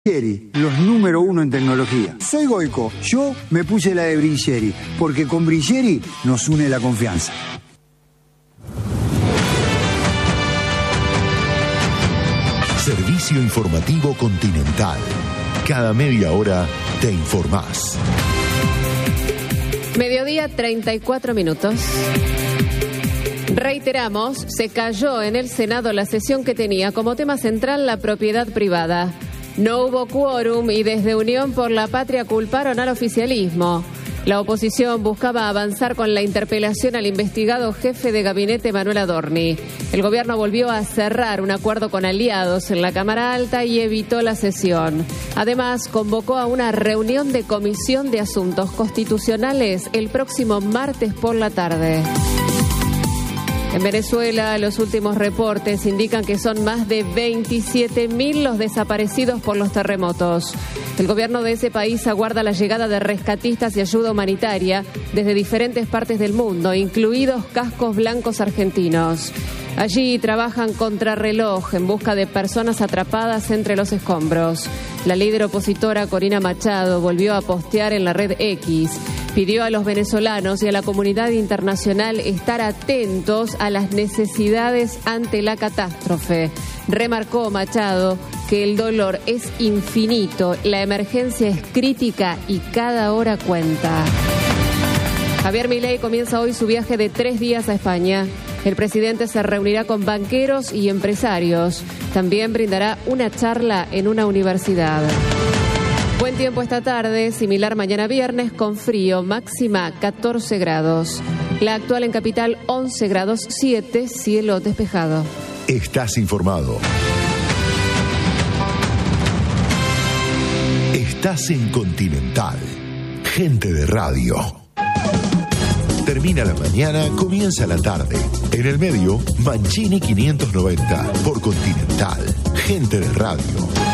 Brillieri, los número 1 en tecnología. Soy Goico, yo me puse la de Brillieri, porque con Brillieri nos une la confianza. Servicio informativo Continental. Cada media hora te informás. Mediodía, 34 minutos. Reiteramos, se cayó en el Senado la sesión que tenía como tema central la propiedad privada. No hubo quórum y desde Unión por la Patria culparon al oficialismo. La oposición buscaba avanzar con la interpelación al investigado jefe de gabinete Manuel Adorni. El gobierno volvió a cerrar un acuerdo con aliados en la Cámara Alta y evitó la sesión. Además, convocó a una reunión de Comisión de Asuntos Constitucionales el próximo martes por la tarde. En Venezuela, los últimos reportes indican que son más de 27.000 los desaparecidos por los terremotos. El gobierno de ese país aguarda la llegada de rescatistas y ayuda humanitaria desde diferentes partes del mundo, incluidos cascos blancos argentinos. Allí trabajan contrarreloj en busca de personas atrapadas entre los escombros. La líder opositora Corina Machado volvió a postear en la red X. Pidió a los venezolanos y a la comunidad internacional estar atentos a las necesidades ante la catástrofe. Remarcó Machado que el dolor es infinito, la emergencia es crítica y cada hora cuenta. Javier Milei comienza hoy su viaje de 3 días a España. El presidente se reunirá con banqueros y empresarios. También brindará una charla en una universidad. Buen tiempo esta tarde, similar mañana viernes, con frío, máxima 14 grados. La actual en Capital 11 grados 7, cielo despejado. Estás informado. Estás en Continental. Gente de radio. Termina la mañana, comienza la tarde. En el medio, Mancini 590 por Continental. Gente de radio.